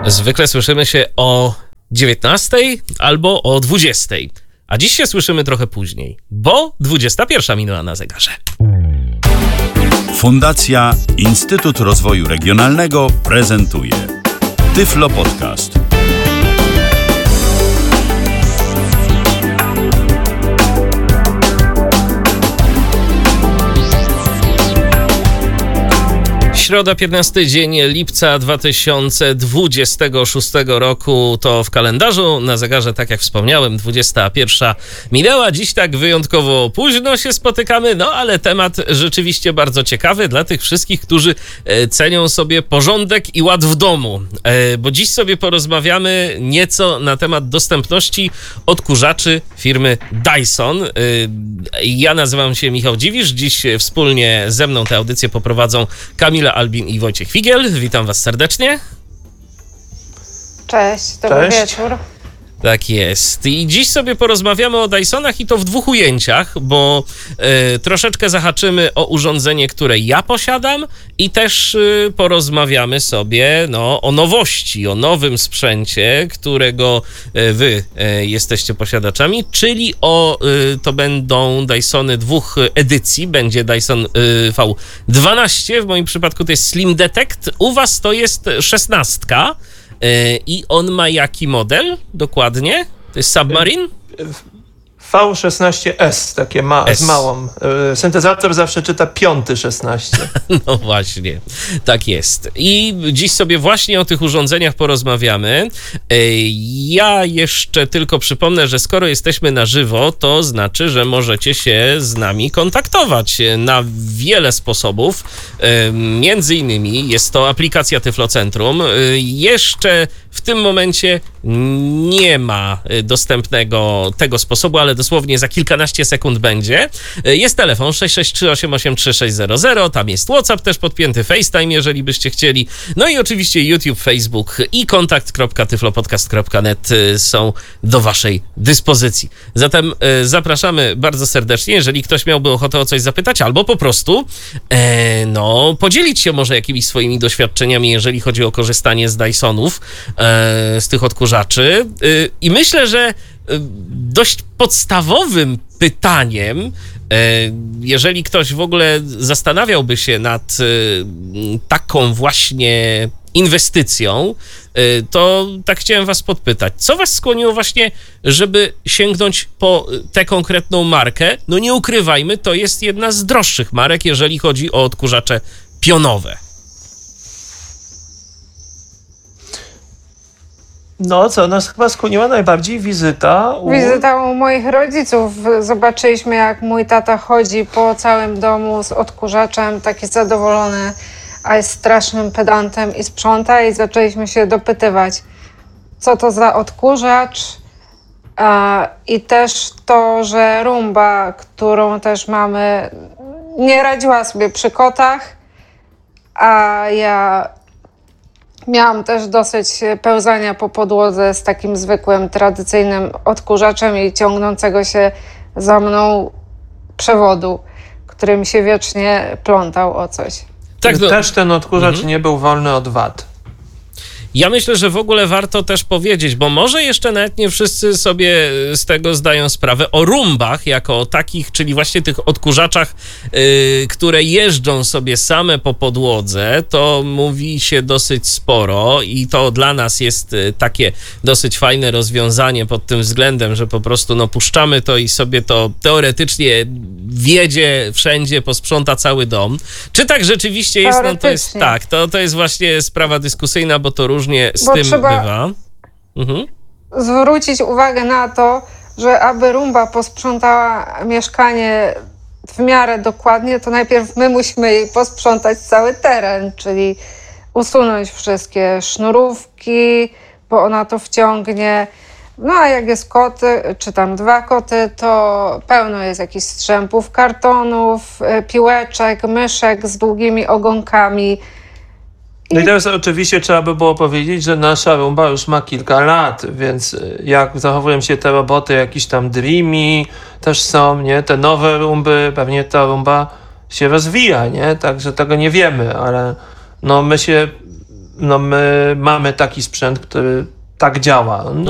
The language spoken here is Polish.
Zwykle słyszymy się o 19 albo o 20, a dziś się słyszymy trochę później, bo 21 minęła na zegarze. Fundacja Instytut Rozwoju Regionalnego prezentuje Tyflo Podcast. Środa, 15 dzień lipca 2026 roku to w kalendarzu, na zegarze, tak jak wspomniałem, 21 minęła. Dziś tak wyjątkowo późno się spotykamy, no ale temat rzeczywiście bardzo ciekawy dla tych wszystkich, którzy cenią sobie porządek i ład w domu, bo dziś sobie porozmawiamy nieco na temat dostępności odkurzaczy firmy Dyson. Ja nazywam się Michał Dziwisz, dziś wspólnie ze mną tę audycję poprowadzą Kamila Albin i Wojciech Figiel. Witam was serdecznie. Cześć, dobry wieczór. Tak jest. I dziś sobie porozmawiamy o Dysonach i to w dwóch ujęciach, bo troszeczkę zahaczymy o urządzenie, które ja posiadam i też porozmawiamy sobie o nowości, o nowym sprzęcie, którego wy jesteście posiadaczami, czyli to będą Dysony dwóch edycji. Będzie Dyson V12, w moim przypadku to jest Slim Detect, u was to jest 16. I on ma jaki model dokładnie? To jest Submarine? V16S, takie z małą. Syntezator zawsze czyta 5-16. No właśnie, tak jest. I dziś sobie właśnie o tych urządzeniach porozmawiamy. Ja jeszcze tylko przypomnę, że skoro jesteśmy na żywo, to znaczy, że możecie się z nami kontaktować na wiele sposobów. Między innymi jest to aplikacja Tyflocentrum. Jeszcze w tym momencie nie ma dostępnego tego sposobu, ale dosłownie za kilkanaście sekund będzie. Jest telefon 663883600, tam jest WhatsApp też podpięty, FaceTime, jeżeli byście chcieli. No i oczywiście YouTube, Facebook i kontakt.tyflopodcast.net są do waszej dyspozycji. Zatem zapraszamy bardzo serdecznie, jeżeli ktoś miałby ochotę o coś zapytać, albo po prostu podzielić się może jakimiś swoimi doświadczeniami, jeżeli chodzi o korzystanie z Dysonów, z tych odkurzaczy. I myślę, że dość podstawowym pytaniem, jeżeli ktoś w ogóle zastanawiałby się nad taką właśnie inwestycją, to tak chciałem was podpytać, co was skłoniło właśnie, żeby sięgnąć po tę konkretną markę? No nie ukrywajmy, to jest jedna z droższych marek, jeżeli chodzi o odkurzacze pionowe. No co, nas chyba skłoniła najbardziej wizyta u moich rodziców. Zobaczyliśmy, jak mój tata chodzi po całym domu z odkurzaczem, taki zadowolony, a jest strasznym pedantem i sprząta, i zaczęliśmy się dopytywać, co to za odkurzacz. I też to, że Roomba, którą też mamy, nie radziła sobie przy kotach, a ja miałam też dosyć pełzania po podłodze z takim zwykłym, tradycyjnym odkurzaczem i ciągnącego się za mną przewodu, który mi się wiecznie plątał o coś. Tak, też ten odkurzacz nie był wolny od wad. Ja myślę, że w ogóle warto też powiedzieć, bo może jeszcze nawet nie wszyscy sobie z tego zdają sprawę, o Roombach jako o takich, czyli właśnie tych odkurzaczach, które jeżdżą sobie same po podłodze, to mówi się dosyć sporo i to dla nas jest takie dosyć fajne rozwiązanie pod tym względem, że po prostu puszczamy to i sobie to teoretycznie wjedzie wszędzie, posprząta cały dom. Czy tak rzeczywiście jest? No to jest tak, to jest właśnie sprawa dyskusyjna, bo to różnie z tym bywa. Zwrócić uwagę na to, że aby Roomba posprzątała mieszkanie w miarę dokładnie, to najpierw my musimy jej posprzątać cały teren, czyli usunąć wszystkie sznurówki, bo ona to wciągnie. No a jak jest koty, czy tam 2 koty, to pełno jest jakichś strzępów, kartonów, piłeczek, myszek z długimi ogonkami. No i teraz oczywiście trzeba by było powiedzieć, że nasza Roomba już ma kilka lat, więc jak zachowują się te roboty, jakieś tam Dreamy też są, nie? Te nowe Roomby, pewnie ta Roomba się rozwija, nie? Także tego nie wiemy, ale my się no my mamy taki sprzęt, który tak działa. No